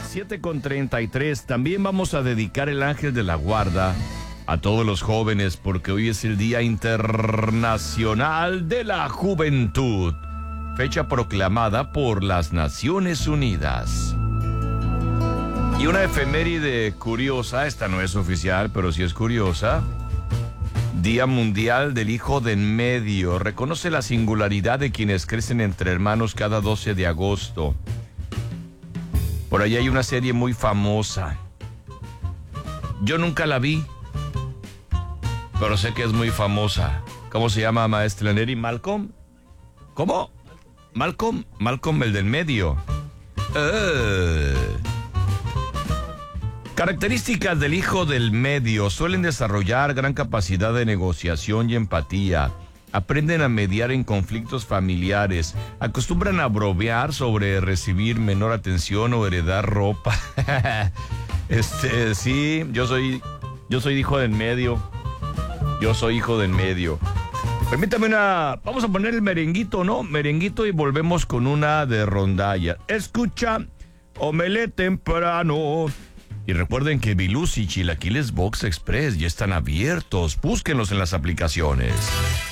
7:33. También vamos a dedicar el ángel de la guarda a todos los jóvenes porque hoy es el Día Internacional de la Juventud, fecha proclamada por las Naciones Unidas. Y una efeméride curiosa, esta no es oficial, pero sí es curiosa. Día Mundial del Hijo de en Medio. Reconoce la singularidad de quienes crecen entre hermanos cada 12 de agosto. Por ahí hay una serie muy famosa. Yo nunca la vi, pero sé que es muy famosa. ¿Cómo se llama, maestra Neri? ¿Malcolm? ¿Cómo? Malcolm el del medio. Características del hijo del medio: suelen desarrollar gran capacidad de negociación y empatía. Aprenden a mediar en conflictos familiares. Acostumbran a bromear sobre recibir menor atención o heredar ropa. Sí, yo soy hijo del medio. Yo soy hijo del medio. Permítame vamos a poner el merenguito, ¿no? Merenguito y volvemos con una de rondalla. Escucha, Omelette temprano. Y recuerden que Bilus y Chilaquiles Box Express ya están abiertos. Búsquenlos en las aplicaciones.